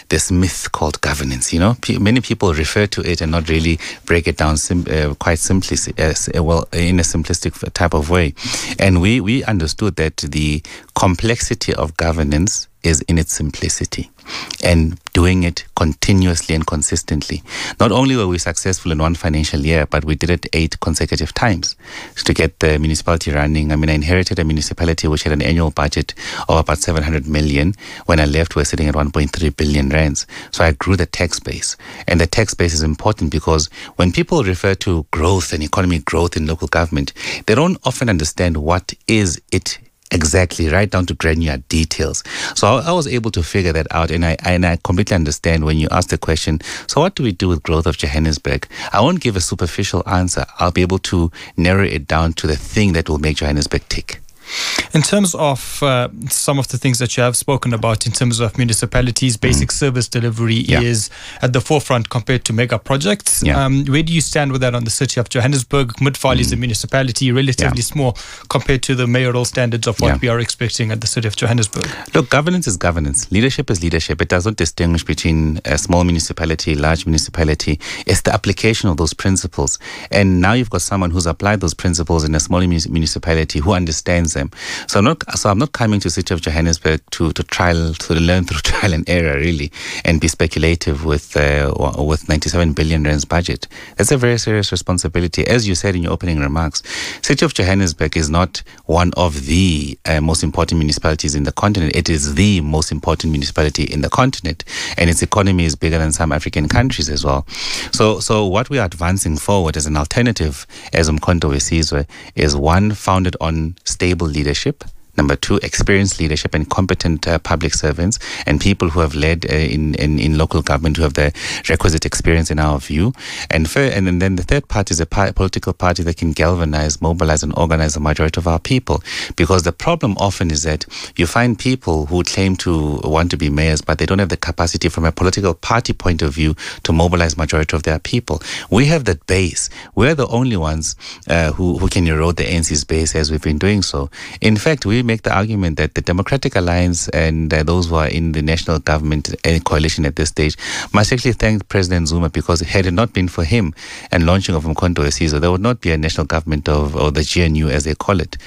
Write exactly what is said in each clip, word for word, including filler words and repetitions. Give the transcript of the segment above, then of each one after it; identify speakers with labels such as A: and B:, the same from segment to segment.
A: this myth called governance. You know, P- many people refer to it and not really break it down sim- uh, quite simply, uh, well, in a simplistic type of way. And we, we understood that the complexity of governance is in its simplicity and doing it continuously and consistently. Not only were we successful in one financial year, but we did it eight consecutive times to get the municipality running. I mean, I inherited a municipality which had an annual budget of about seven hundred million. When I left, we were sitting at one point three billion rands. So I grew the tax base. And the tax base is important because when people refer to growth and economic growth in local government, they don't often understand what is it exactly, right down to granular details. So I, I was able to figure that out, and I and I completely understand when you ask the question, so what do we do with growth of Johannesburg? I won't give a superficial answer. I'll be able to narrow it down to the thing that will make Johannesburg tick.
B: In terms of uh, some of the things that you have spoken about in terms of municipalities, basic mm. service delivery yeah. is at the forefront compared to mega projects. Yeah. Um, where do you stand with that on the city of Johannesburg? Midvaal mm. is a municipality, relatively yeah. small compared to the mayoral standards of what yeah. we are expecting at the city of Johannesburg.
A: Look, governance is governance. Leadership is leadership. It doesn't distinguish between a small municipality, large municipality. It's the application of those principles. And now you've got someone who's applied those principles in a small municipality who understands them. So I'm not, so I'm not coming to the city of Johannesburg to to trial to learn through trial and error really, and be speculative with uh, with ninety-seven billion rands budget. That's a very serious responsibility, as you said in your opening remarks. City of Johannesburg is not one of the uh, most important municipalities in the continent. It is the most important municipality in the continent, and its economy is bigger than some African countries as well. So so what we are advancing forward as an alternative, as Umkhonto weSizwe, is one founded on stable leadership. Number two, experienced leadership and competent uh, public servants and people who have led uh, in, in, in local government, who have the requisite experience in our view. And fair, and then the third part is a par- political party that can galvanize, mobilize and organize the majority of our people. Because the problem often is that you find people who claim to want to be mayors, but they don't have the capacity from a political party point of view to mobilize majority of their people. We have that base. We're the only ones uh, who, who can erode the A N C's base as we've been doing so. In fact, we make the argument that the Democratic Alliance and uh, those who are in the national government and coalition at this stage must actually thank President Zuma, because had it not been for him and launching of Umkhonto weSizwe, there would not be a national government of, or the G N U as they call it.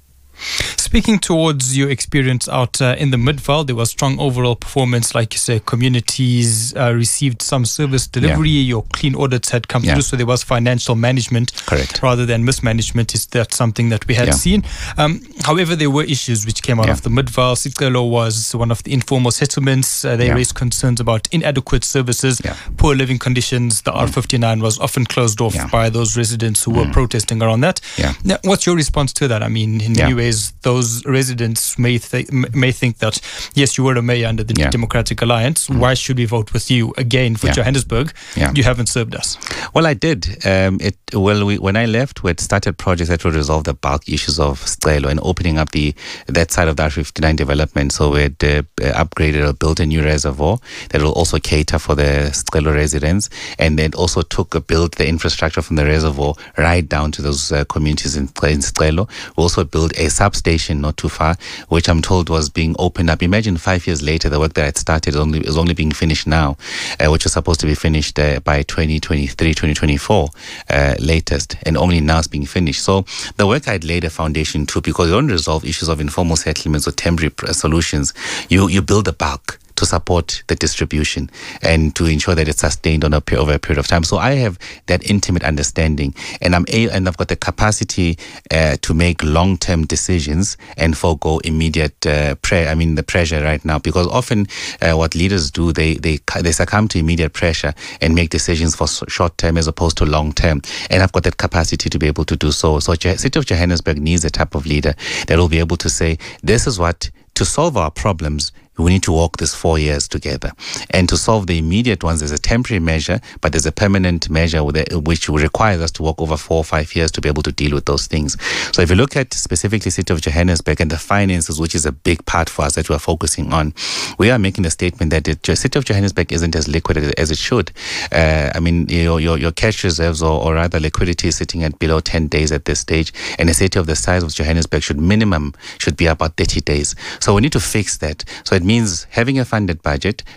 B: Speaking towards your experience out uh, in the Midvaal, there was strong overall performance. Like you say, communities uh, received some service delivery. Yeah. Your clean audits had come yeah. through, so there was financial management.
A: Correct.
B: Rather than mismanagement. Is that something that we had yeah. seen? Um, however, there were issues which came out yeah. of the Midvaal. Sicelo was one of the informal settlements. Uh, they yeah. raised concerns about inadequate services, yeah. poor living conditions. The mm. R fifty-nine was often closed off yeah. by those residents who mm. were protesting around that.
A: Yeah.
B: Now, what's your response to that? I mean, in yeah. many ways, those residents may th- may think that, yes, you were a mayor under the yeah. Democratic Alliance. Mm. Why should we vote with you again for yeah. Johannesburg? Yeah. You haven't served us.
A: Well, I did. Um, it well, we, when I left, we had started projects that would resolve the bulk issues of Sicelo and opening up the that side of the R fifty-nine development. So we had uh, upgraded or built a new reservoir that will also cater for the Sicelo residents, and then also took uh, built the infrastructure from the reservoir right down to those uh, communities in, in Sicelo. We also built a substation not too far, which I'm told was being opened up. Imagine five years later, the work that had started is only, is only being finished now, uh, which was supposed to be finished uh, by twenty twenty-three, twenty twenty-four uh, latest, and only now it's being finished. So the work I'd laid a foundation to, because you don't resolve issues of informal settlements or temporary solutions. You, you build a bulk to support the distribution and to ensure that it's sustained on a over a period of time. So I have that intimate understanding, and I'm a, and I've got the capacity uh, to make long-term decisions and forego immediate uh, pre- I mean the pressure right now, because often uh, what leaders do, they they they succumb to immediate pressure and make decisions for short-term as opposed to long-term. And I've got that capacity to be able to do so. So City of Johannesburg needs a type of leader that will be able to say, this is what, to solve our problems, we need to walk this four years together. And to solve the immediate ones, there's a temporary measure, but there's a permanent measure which requires us to walk over four or five years to be able to deal with those things. So if you look at specifically City of Johannesburg and the finances, which is a big part for us that we're focusing on, we are making the statement that the City of Johannesburg isn't as liquid as it should. Uh, I mean, your, your, your cash reserves or, or rather liquidity is sitting at below ten days at this stage. And a city of the size of Johannesburg should minimum should be about thirty days. So we need to fix that. So it means having a funded budget,